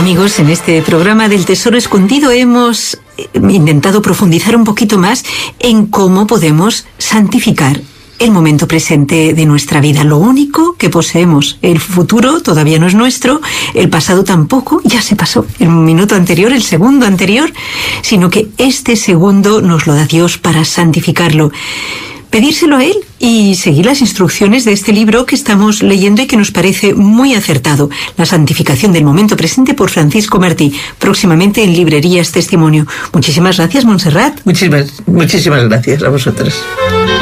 Amigos, en este programa del Tesoro Escondido hemos intentado profundizar un poquito más en cómo podemos santificar el momento presente de nuestra vida. Lo único que poseemos, el futuro todavía no es nuestro, el pasado tampoco, ya se pasó el minuto anterior, el segundo anterior, sino que este segundo nos lo da Dios para santificarlo. Pedírselo a Él y seguir las instrucciones de este libro que estamos leyendo y que nos parece muy acertado. La santificación del momento presente, por Francisco Martí, próximamente en librerías Testimonio. Muchísimas gracias, Montserrat. Muchísimas gracias a vosotros.